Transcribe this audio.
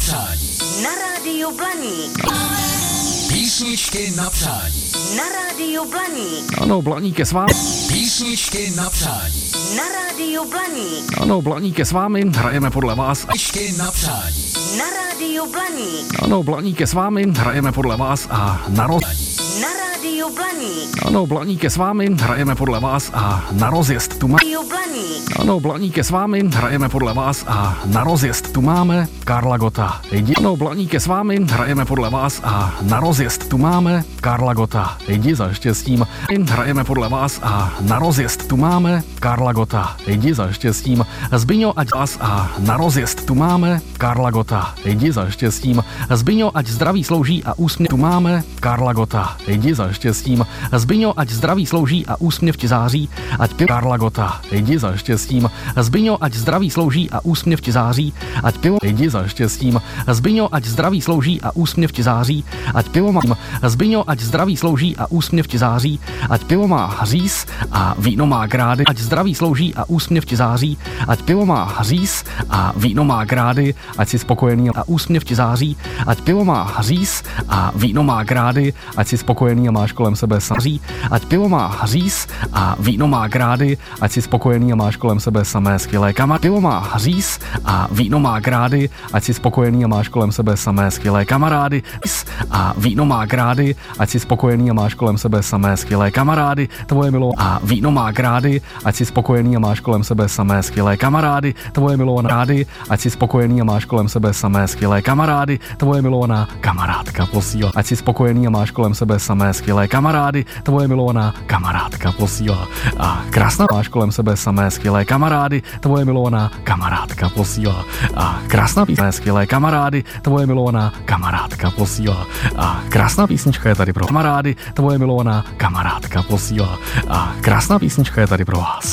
přání. Na rádiu Blaník. Písničky na přání. Na rádiu Blaník. Ano, Blaník je s vámi. Písničky na přání. Na rádiu Blaník. Ano, Blaník je s vámi, hrajeme podle vás. Písničky na přání. Na rádiu Blaník. Ano, Blaník je s vámi, hrajeme podle vás a na Na rádiu Blaník. Ano, Blaník je s vámi, hrajeme podle vás a na rozjezd tu má. Rádiu Blaník. Ano, Blaník je s vámi, hrajeme podle vás a na rozjezd tu máme Karla Gotta. Ano, Blaník je s vámi, hrajeme podle vás a na rozjezd tu máme Karla Gotta. Jdi za štěstím, hrajeme podle vás a na rozjezd tu máme Karla Gotta. Jdi za štěstím, Zbyňo, ať vás a na rozjezd tu máme Karla Gotta. Jdi za štěstím, Zbyňo, ať zdraví slouží a úsměv tu máme Karla Gotta. Jdi za štěstím, Zbyňo, ať zdraví slouží a úsměv ti září, ať pivo Karla Gotta. Jdi za štěstím, Zbyňo, ať zdraví slouží a úsměv ti září, ať pivo jdi za štěstím, Zbyňo, ať zdraví slouží a úsměv ti září, ať pivo má Zbyňo, ať zdraví slouží a úsměv ti září, ať pivo má hříz a víno má grády, ať zdraví slouží a úsměv ti září, ať pivo má hříz a víno má grády, ať si spokojený a úsměv ti září, ať pivo má hříz a víno má grády, ať si spokojený a máš kolem sebe samé, ať pivo má hříz a víno má grády, ať si spokojený a máš kolem sebe samé skvělé kamarády. Pivo má hříz a víno má grády, ať si spokojený a máš kolem sebe samé skvělé kamarády. A víno má grády, ať si spokojený a máš kolem sebe samé skvělé kamarády. Tvoje milo a víno má grády, ať si spokojený a máš kolem sebe samé skvělé kamarády. Tvoje milovaná rády, ať si spokojený a máš kolem sebe samé skvělé kamarády. Tvoje milovaná kamarádka posílá, ať si spokojený a máš kolem sebe samé skvělé kamarády. Tvoje milovaná kamarádka posílá. A krásná máš kolem sebe samé skvělé kamarády. Tvoje milovaná kamarádka posílá. A krásná písnička skvělé kamarády. Tvoje milovaná kamarádka posílá. A krásná písnička je tady pro kamarády. Tvoje milovaná kamarádka posílá. A krásná písnička je tady pro vás.